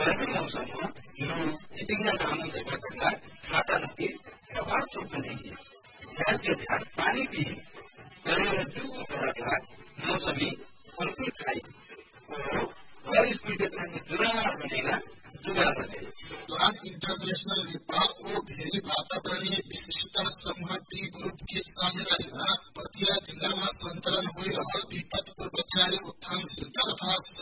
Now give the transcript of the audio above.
गर्मी मौसम हो चिटिङ्गा नहाउनु से बचेगा छाता नदी प्रभाव छोड़ने देंगे। गैस के ध्यान पानी पिए शरीर जुगो करता मौसमी फलफूल खाई और स्पीड के जुगाड़ बनेगा जुगाड़ बने। आज इंटरनेशनल विभाग को भेरी वातावरणीय विशिष्टता समूह टी ग्रुप के साझेदारीला